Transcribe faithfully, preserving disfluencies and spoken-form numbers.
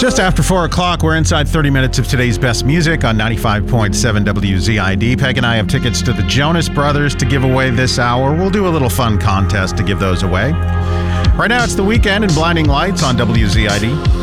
Just after four o'clock, we're inside thirty minutes of today's best music on ninety-five point seven W Z I D. Peg and I have tickets to the Jonas Brothers to give away this hour. We'll do a little fun contest to give those away. Right now, it's The Weeknd and Blinding Lights on W Z I D.